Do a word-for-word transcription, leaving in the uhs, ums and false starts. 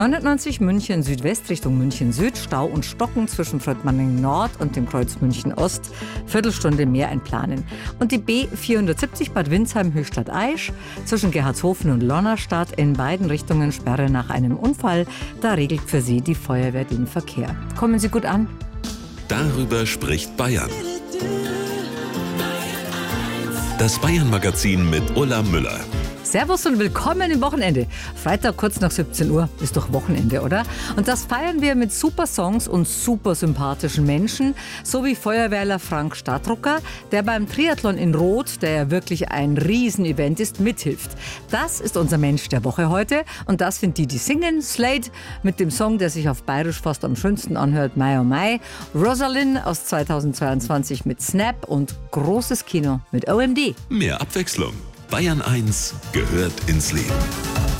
hundertneunzig München Südwest Richtung München Süd, Stau und Stocken zwischen Fröttmanning Nord und dem Kreuz München Ost, Viertelstunde mehr einplanen. Und die B vierhundertsiebzig Bad Windsheim Höchstadt Aisch zwischen Gerhardshofen und Lonnerstadt in beiden Richtungen Sperre nach einem Unfall. Da regelt für Sie die Feuerwehr den Verkehr. Kommen Sie gut an. Darüber spricht Bayern. Das Bayern-Magazin mit Ulla Müller. Servus und willkommen im Wochenende. Freitag kurz nach siebzehn Uhr ist doch Wochenende, oder? Und das feiern wir mit super Songs und super sympathischen Menschen, so wie Feuerwehrler Frank Stadtrucker, der beim Triathlon in Rot, der ja wirklich ein Riesenevent ist, mithilft. Das ist unser Mensch der Woche heute und das sind die, die singen. Slade mit dem Song, der sich auf Bayerisch fast am schönsten anhört, Mai oh Mai. Rosalind aus zweitausendzweiundzwanzig mit Snap und großes Kino mit O M D. Mehr Abwechslung. Bayern eins gehört ins Leben.